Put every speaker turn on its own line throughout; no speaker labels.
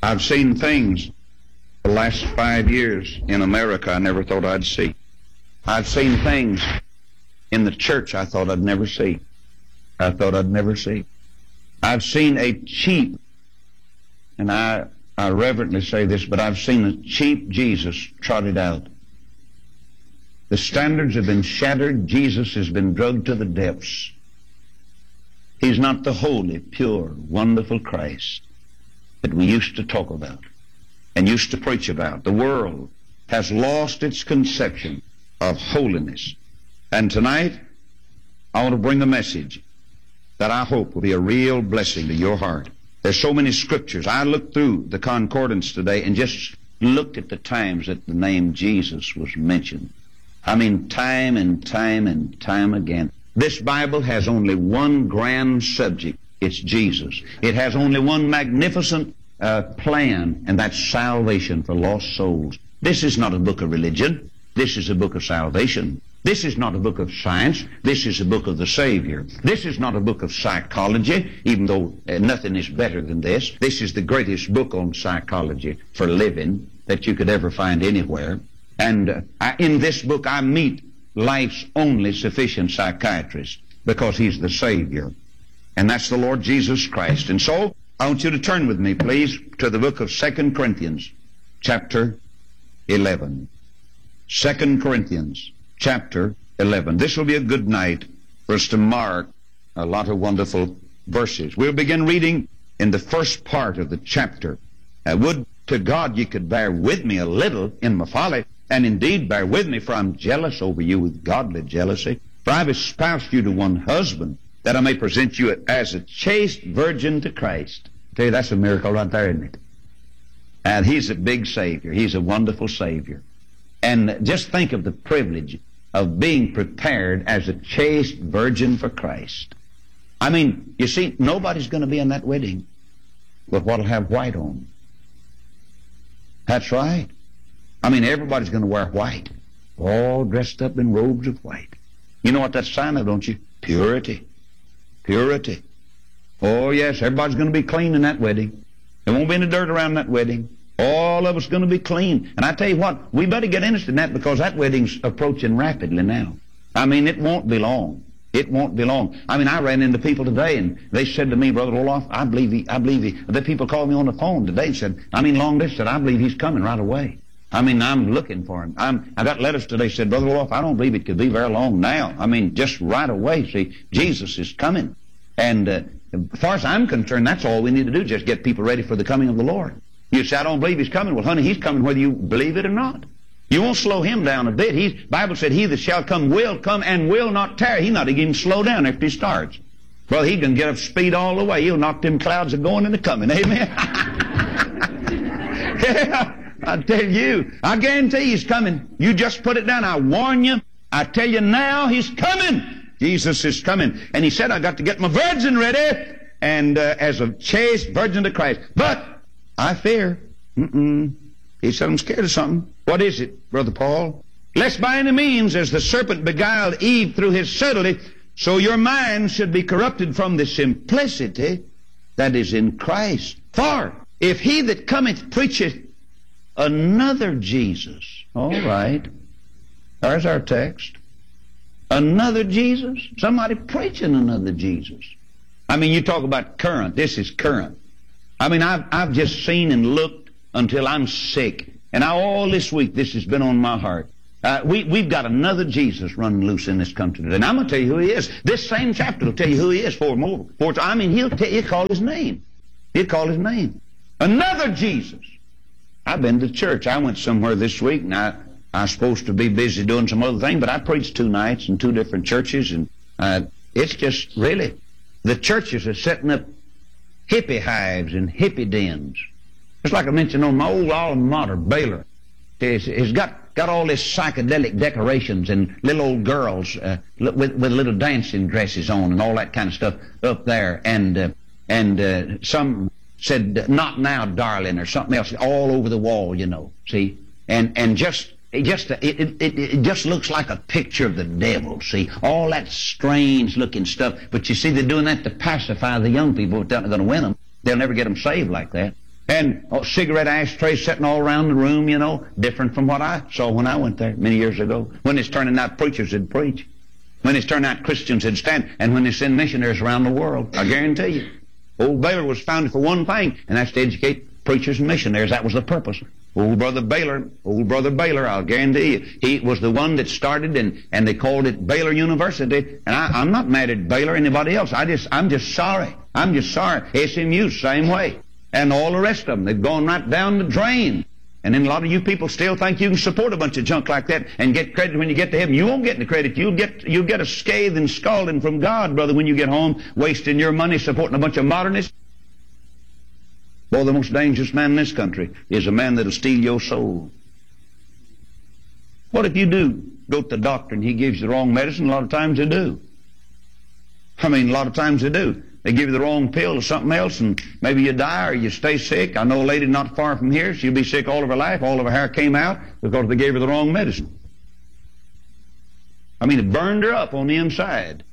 I've seen things the last 5 years in America I never thought I'd see. I've seen things in the church I thought I'd never see. I've seen a cheap, and I reverently say this, but I've seen a cheap Jesus trotted out. The standards have been shattered. Jesus has been drugged to the depths. He's not the holy, pure, wonderful Christ that we used to talk about and used to preach about. The world has lost its conception of holiness. And tonight, I want to bring a message that I hope will be a real blessing to your heart. There's so many scriptures. I looked through the concordance today and just looked at the times that the name Jesus was mentioned. I mean, time and time and time again. This Bible has only one grand subject. It's Jesus. It has only one magnificent plan, and that's salvation for lost souls. This is not a book of religion. This is a book of salvation. This is not a book of science. This is a book of the Savior. This is not a book of psychology, even though nothing is better than this. This is the greatest book on psychology for living that you could ever find anywhere. And in this book I meet life's only sufficient psychiatrist, because he's the Savior. And that's the Lord Jesus Christ. And so I want you to turn with me, please, to the book of 2 Corinthians, chapter 11. 2 Corinthians, chapter 11. This will be a good night for us to mark a lot of wonderful verses. We'll begin reading in the first part of the chapter. Would to God you could bear with me a little in my folly, and indeed bear with me, for I'm jealous over you with godly jealousy. For I've espoused you to one husband, that I may present you as a chaste virgin to Christ. I tell you, that's a miracle right there, isn't it? And he's a big Savior. He's a wonderful Savior. And just think of the privilege of being prepared as a chaste virgin for Christ. I mean, you see, nobody's going to be in that wedding with what'll have white on. That's right. I mean, everybody's going to wear white, all dressed up in robes of white. You know what that's a sign of, don't you? Purity. Purity. Oh, yes, everybody's going to be clean in that wedding. There won't be any dirt around that wedding. All of us going to be clean. And I tell you what, we better get interested in that, because that wedding's approaching rapidly now. I mean, it won't be long. It won't be long. I mean, I ran into people today, and they said to me, Brother Olaf, I believe he. The people called me on the phone today and said, long distance, I believe he's coming right away. I mean, I'm looking for him. I got letters today said, Brother Olaf, I don't believe it could be very long now. I mean, just right away. See, Jesus is coming. And as far as I'm concerned, that's all we need to do, just get people ready for the coming of the Lord. You say, I don't believe he's coming. Well, honey, he's coming whether you believe it or not. You won't slow him down a bit. Bible said, he that shall come and will not tarry. He's not even slow down after he starts. Well, he can get up speed all the way. He'll knock them clouds a going and a coming. Amen? Yeah. I tell you, I guarantee he's coming. You just put it down. I warn you. I tell you now, he's coming. Jesus is coming. And he said, I got to get my virgin ready, and as a chaste virgin to Christ. But I fear. He said, I'm scared of something. What is it, Brother Paul? Lest by any means, as the serpent beguiled Eve through his subtlety, so your mind should be corrupted from the simplicity that is in Christ. For if he that cometh preacheth another Jesus. All right. There's our text. Another Jesus? Somebody preaching another Jesus. I mean, you talk about current. This is current. I mean, I've just seen and looked until I'm sick. And all this week, this has been on my heart. We've got another Jesus running loose in this country today. And I'm going to tell you who he is. This same chapter will tell you who he is. I mean, he'll call his name. He'll call his name. Another Jesus. I've been to church. I went somewhere this week, and I was supposed to be busy doing some other thing, but I preached 2 nights in 2 different churches, and it's just really, the churches are setting up hippie hives and hippie dens. Just like I mentioned on my old alma mater, Baylor. It's got all this psychedelic decorations and little old girls with little dancing dresses on and all that kind of stuff up there, and some said, not now, darling, or something else all over the wall, you know, see? And it just looks like a picture of the devil, see? All that strange-looking stuff. But you see, they're doing that to pacify the young people. They're not going to win them. They'll never get them saved like that. And cigarette ashtrays sitting all around the room, you know, different from what I saw when I went there many years ago. When it's turning out preachers that preach. When it's turning out Christians that stand. And when they send missionaries around the world. I guarantee you. Old Baylor was founded for one thing, and that's to educate preachers and missionaries. That was the purpose. Old Brother Baylor, I'll guarantee you, he was the one that started, and they called it Baylor University. And I'm not mad at Baylor or anybody else. I'm just sorry. I'm just sorry. SMU, same way. And all the rest of them, they've gone right down the drain. And then a lot of you people still think you can support a bunch of junk like that and get credit when you get to heaven. You won't get any credit. You'll get a scathing scalding from God, brother, when you get home, wasting your money supporting a bunch of modernists. Boy, the most dangerous man in this country is a man that'll steal your soul. What if you do go to the doctor and he gives you the wrong medicine? A lot of times they do. A lot of times they do. They give you the wrong pill or something else, and maybe you die or you stay sick. I know a lady not far from here. She'll be sick all of her life. All of her hair came out because they gave her the wrong medicine. It burned her up on the inside.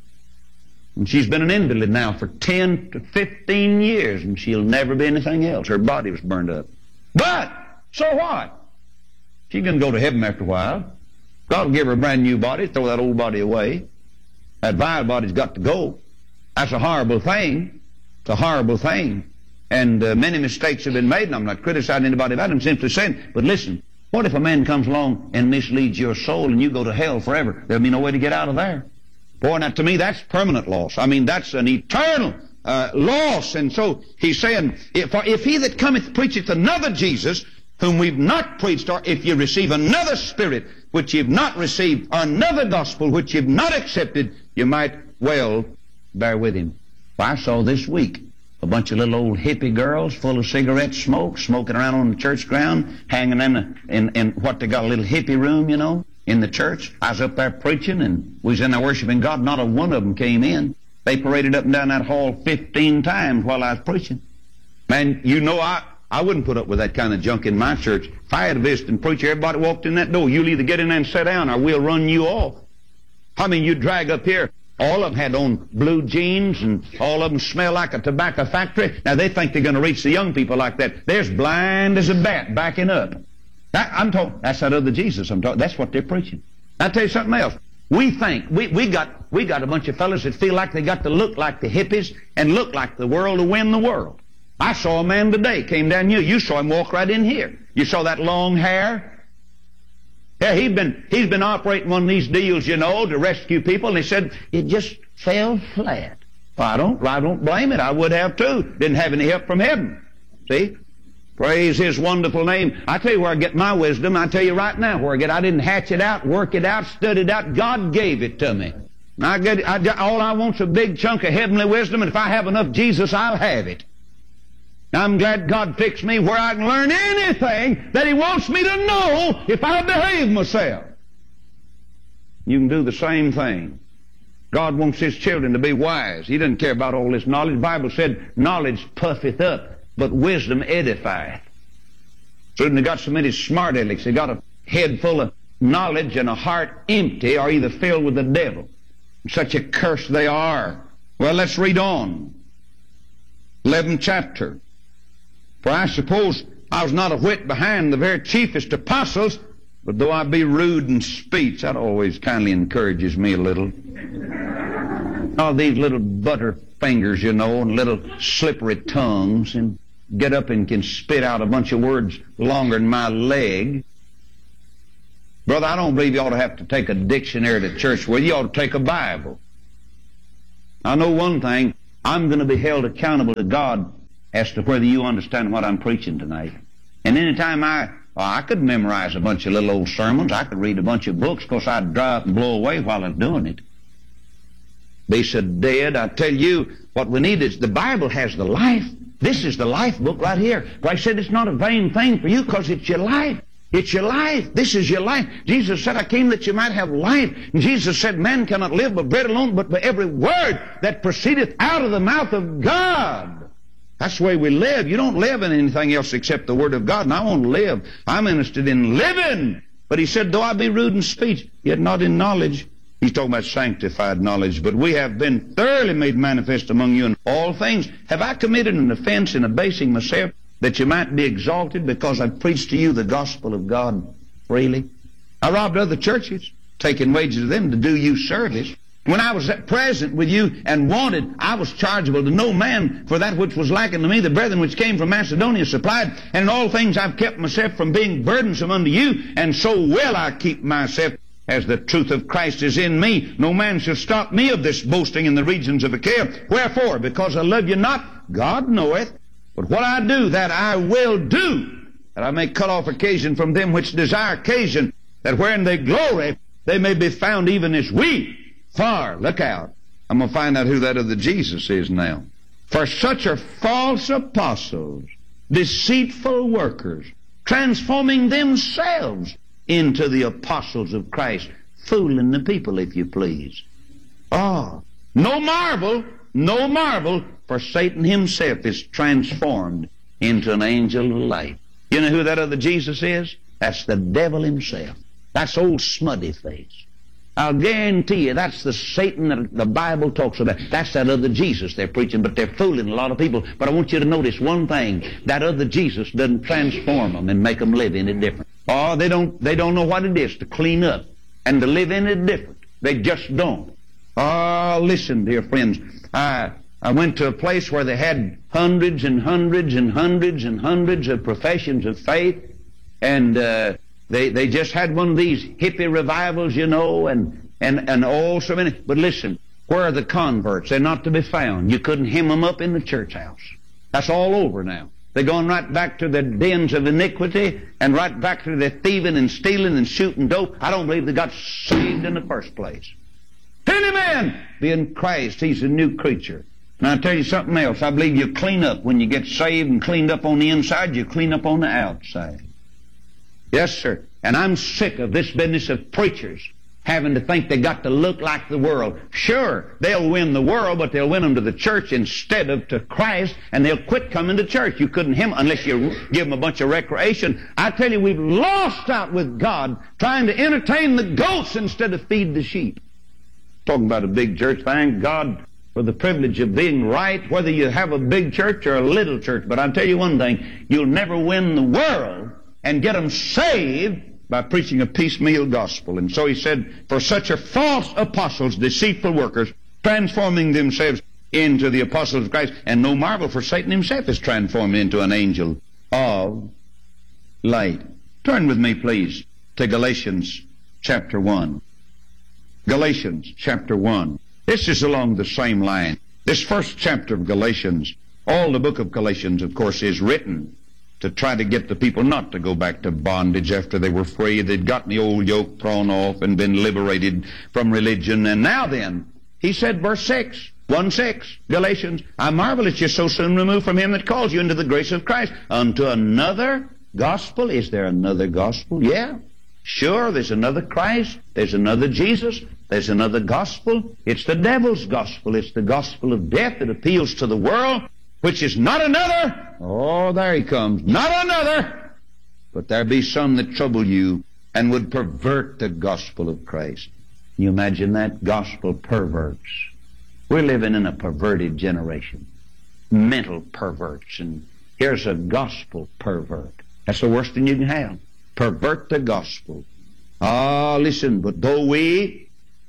And she's been an invalid now for 10 to 15 years, and she'll never be anything else. Her body was burned up. But, so what? She's going to go to heaven after a while. God will give her a brand new body, throw that old body away. That vile body's got to go. That's a horrible thing. It's a horrible thing. And many mistakes have been made, and I'm not criticizing anybody about it. I'm simply saying, but listen, what if a man comes along and misleads your soul and you go to hell forever? There'll be no way to get out of there. Boy, now to me, that's permanent loss. That's an eternal loss. And so he's saying, if he that cometh preacheth another Jesus, whom we've not preached, or if you receive another spirit which you've not received, or another gospel which you've not accepted, you might well bear with him. Well, I saw this week a bunch of little old hippie girls full of cigarette smoke, smoking around on the church ground, hanging in what they got, a little hippie room, you know, in the church. I was up there preaching, and we was in there worshiping God. Not a one of them came in. They paraded up and down that hall 15 times while I was preaching. Man, you know, I wouldn't put up with that kind of junk in my church. If I had a visiting preacher, everybody walked in that door, you'll either get in there and sit down or we'll run you off. You drag up here. All of them had on blue jeans, and all of them smell like a tobacco factory. Now, they think they're going to reach the young people like that. They're as blind as a bat backing up. I'm talking, that's that other Jesus I'm talking. That's what they're preaching. I'll tell you something else. We think, we got a bunch of fellas that feel like they got to look like the hippies and look like the world to win the world. I saw a man today, came down here. You saw him walk right in here. You saw that long hair? Yeah, he's been operating one of these deals, you know, to rescue people, and he said it just fell flat. Well, I don't blame it. I would have too. Didn't have any help from heaven. See? Praise his wonderful name. I tell you where I get my wisdom. I tell you right now where I get. I didn't hatch it out, work it out, study it out. God gave it to me. All I want's a big chunk of heavenly wisdom, and if I have enough Jesus, I'll have it. Now, I'm glad God fixed me where I can learn anything that he wants me to know if I behave myself. You can do the same thing. God wants his children to be wise. He doesn't care about all this knowledge. The Bible said, knowledge puffeth up, but wisdom edifieth. So they got so many smart alecks. They got a head full of knowledge and a heart empty, or either filled with the devil. Such a curse they are. Well, let's read on. 11th chapter. For I suppose I was not a whit behind the very chiefest apostles, but though I be rude in speech, that always kindly encourages me a little. All these little butter fingers, you know, and little slippery tongues, and get up and can spit out a bunch of words longer than my leg. Brother, I don't believe you ought to have to take a dictionary to church with you. You ought to take a Bible. I know one thing. I'm going to be held accountable to God as to whether you understand what I'm preaching tonight. And any time I could memorize a bunch of little old sermons. I could read a bunch of books. Of course, I'd dry up and blow away while I was doing it. Be so dead. I tell you, what we need is the Bible has the life. This is the life book right here. Christ said it's not a vain thing for you because it's your life. It's your life. This is your life. Jesus said, I came that you might have life. And Jesus said, man cannot live by bread alone, but by every word that proceedeth out of the mouth of God. That's the way we live. You don't live in anything else except the Word of God. And I want to live. I'm interested in living. But he said, though I be rude in speech, yet not in knowledge. He's talking about sanctified knowledge. But we have been thoroughly made manifest among you in all things. Have I committed an offense in abasing myself? that you might be exalted because I've preached to you the gospel of God freely. I robbed other churches, taking wages of them to do you service. When I was present with you and wanted, I was chargeable to no man for that which was lacking to me. The brethren which came from Macedonia supplied, and in all things I've kept myself from being burdensome unto you, and so well I keep myself, as the truth of Christ is in me. No man shall stop me of this boasting in the regions of Achaia. Wherefore? Because I love you not, God knoweth. But what I do, that I will do, that I may cut off occasion from them which desire occasion, that wherein they glory, they may be found even as we. For, look out, I'm going to find out who that other Jesus is now. For such are false apostles, deceitful workers, transforming themselves into the apostles of Christ, fooling the people, if you please. Oh, no marvel, for Satan himself is transformed into an angel of light. You know who that other Jesus is? That's the devil himself. That's old smutty face. I'll guarantee you that's the Satan that the Bible talks about. That's that other Jesus they're preaching, but they're fooling a lot of people. But I want you to notice one thing. That other Jesus doesn't transform them and make them live any different. Oh, they don't know what it is to clean up and to live any different. They just don't. Oh, listen, dear friends. I went to a place where they had hundreds and hundreds and hundreds and hundreds of professions of faith, and They just had one of these hippie revivals, you know, and oh, so many. But listen, where are the converts? They're not to be found. You couldn't hem them up in the church house. That's all over now. They're going right back to the dens of iniquity and right back to their thieving and stealing and shooting dope. I don't believe they got saved in the first place. Any man be in Christ, he's a new creature. And I'll tell you something else. I believe you clean up when you get saved, and cleaned up on the inside, you clean up on the outside. Yes, sir. And I'm sick of this business of preachers having to think they got to look like the world. Sure, they'll win the world, but they'll win them to the church instead of to Christ, and they'll quit coming to church. You couldn't hem unless you give them a bunch of recreation. I tell you, we've lost out with God trying to entertain the goats instead of feed the sheep. Talking about a big church, thank God for the privilege of being right, whether you have a big church or a little church. But I'll tell you one thing, you'll never win the world and get them saved by preaching a piecemeal gospel. And so he said, for such are false apostles, deceitful workers, transforming themselves into the apostles of Christ. And no marvel, for Satan himself is transformed into an angel of light. Turn with me, please, to Galatians chapter 1. Galatians chapter 1. This is along the same line. This first chapter of Galatians, all the book of Galatians, of course, is written to try to get the people not to go back to bondage after they were free. They'd gotten the old yoke thrown off and been liberated from religion. And now then, he said, verse 6, 1:6, Galatians, I marvel at you so soon removed from him that calls you into the grace of Christ, unto another gospel. Is there another gospel? Yeah. Sure, there's another Christ. There's another Jesus. There's another gospel. It's the devil's gospel. It's the gospel of death. It appeals to the world, which is not another. Oh, there he comes. Not another. But there be some that trouble you and would pervert the gospel of Christ. Can you imagine that? Gospel perverts. We're living in a perverted generation. Mental perverts. And here's a gospel pervert. That's the worst thing you can have. Pervert the gospel. Ah, listen, but though we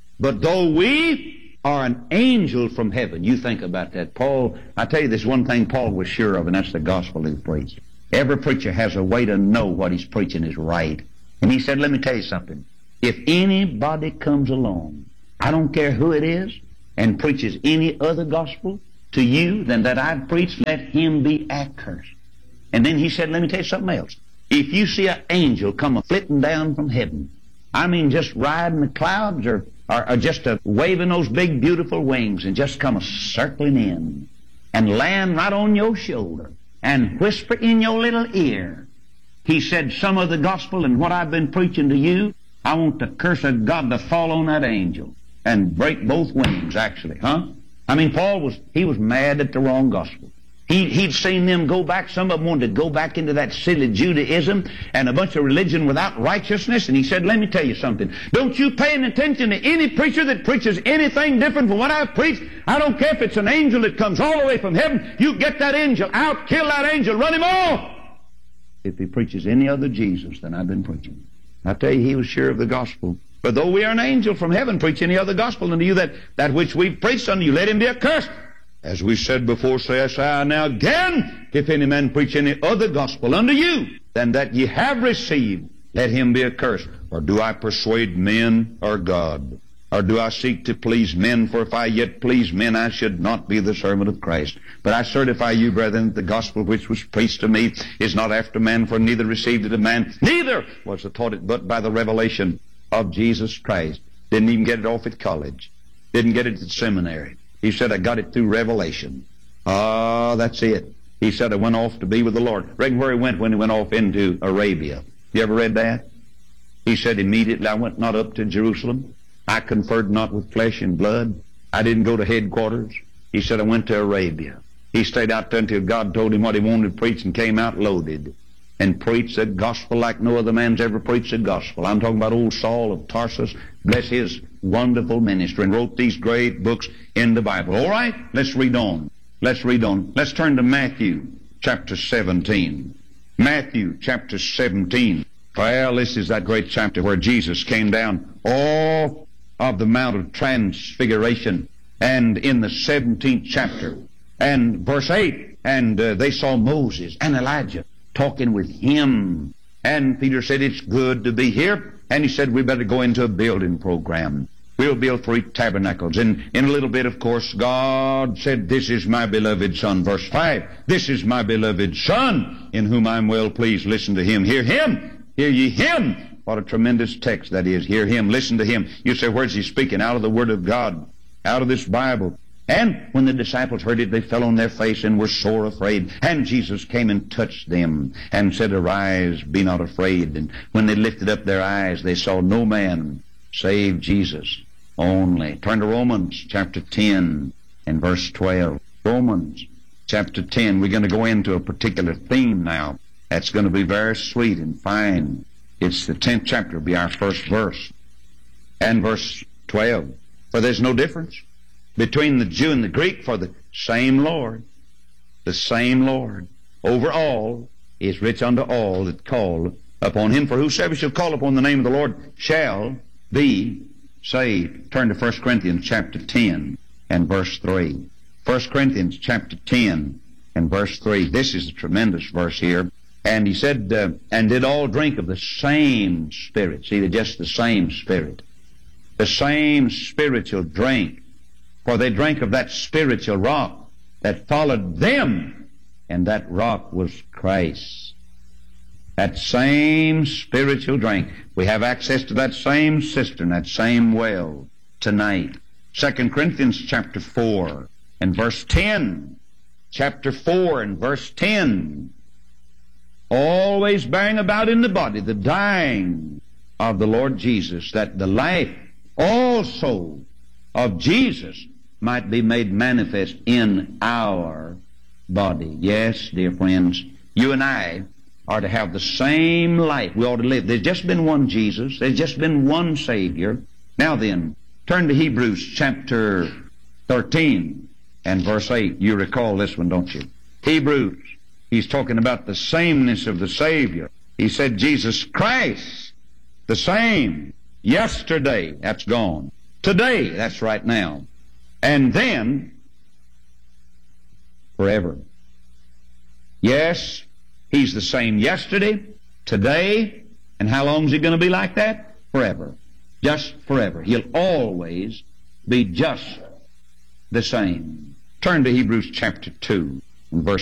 are an angel from heaven. You think about that. Paul, I tell you this one thing Paul was sure of, and that's the gospel he preached. Every preacher has a way to know what he's preaching is right. And he said, let me tell you something. If anybody comes along, I don't care who it is, and preaches any other gospel to you than that I've preached, let him be accursed. And then he said, let me tell you something else. If you see an angel come flitting down from heaven, I mean just riding the clouds or just waving those big beautiful wings and just come circling in and land right on your shoulder and whisper in your little ear. He said, some of the gospel and what I've been preaching to you, I want the curse of God to fall on that angel and break both wings, actually, huh? I mean, Paul was mad at the wrong gospel. He'd seen them go back. Some of them wanted to go back into that silly Judaism and a bunch of religion without righteousness. And he said, let me tell you something. Don't you pay any attention to any preacher that preaches anything different from what I've preached. I don't care if it's an angel that comes all the way from heaven. You get that angel out, kill that angel, run him off. If he preaches any other Jesus than I've been preaching. I tell you, he was sure of the gospel. But though we are an angel from heaven, preach any other gospel unto you that which we've preached unto you, let him be accursed. As we said before, say I now again, if any man preach any other gospel unto you than that ye have received, let him be accursed. Or do I persuade men or God? Or do I seek to please men? For if I yet please men, I should not be the servant of Christ. But I certify you, brethren, that the gospel which was preached to me is not after man, for neither received it of man, neither was it taught it but by the revelation of Jesus Christ. Didn't even get it off at college. Didn't get it at seminary. He said, I got it through revelation. Ah, that's it. He said, I went off to be with the Lord. Reckon where he went when he went off into Arabia. You ever read that? He said, immediately I went not up to Jerusalem. I conferred not with flesh and blood. I didn't go to headquarters. He said, I went to Arabia. He stayed out there until God told him what he wanted to preach and came out loaded and preached the gospel like no other man's ever preached the gospel. I'm talking about old Saul of Tarsus. Bless his wonderful ministry, and wrote these great books in the Bible. All right, let's read on. Let's read on. Let's turn to Matthew chapter 17. Matthew chapter 17. Well, this is that great chapter where Jesus came down off of the Mount of Transfiguration, and in the 17th chapter, and verse 8, and they saw Moses and Elijah talking with him. And Peter said, it's good to be here. And he said, we better go into a building program. We'll build 3 tabernacles. And in a little bit, of course, God said, this is my beloved Son. Verse 5, this is my beloved Son, in whom I'm well pleased. Listen to him. Hear him. Hear ye him. What a tremendous text that is. Hear him. Listen to him. You say, where's he speaking? Out of the Word of God. Out of this Bible. And when the disciples heard it, they fell on their face and were sore afraid. And Jesus came and touched them and said, arise, be not afraid. And when they lifted up their eyes, they saw no man save Jesus only. Turn to Romans chapter 10 and verse 12. Romans chapter 10. We're going to go into a particular theme now. That's going to be very sweet and fine. It's the 10th chapter, will be our first verse. And verse 12. For there's no difference between the Jew and the Greek, for the same Lord, over all, is rich unto all that call upon him. For whosoever shall call upon the name of the Lord shall be saved. Turn to 1 Corinthians chapter 10 and verse 3. 1 Corinthians chapter 10 and verse 3. This is a tremendous verse here. And he said, and did all drink of the same Spirit. See, just the same Spirit. The same spiritual drink. For they drank of that spiritual rock that followed them, and that rock was Christ. That same spiritual drink. We have access to that same cistern, that same well tonight. 2 Corinthians chapter 4 and verse 10. Chapter 4 and verse 10. Always bearing about in the body the dying of the Lord Jesus, that the life also of Jesus might be made manifest in our body. Yes, dear friends, you and I are to have the same life we ought to live. There's just been one Jesus. There's just been one Savior. Now then, turn to Hebrews chapter 13 and verse 8. You recall this one, don't you? Hebrews, he's talking about the sameness of the Savior. He said Jesus Christ, the same. Yesterday, that's gone. Today, that's right now. And then, forever. Yes, he's the same yesterday, today, and how long is he going to be like that? Forever. Just forever. He'll always be just the same. Turn to Hebrews chapter 2 and verse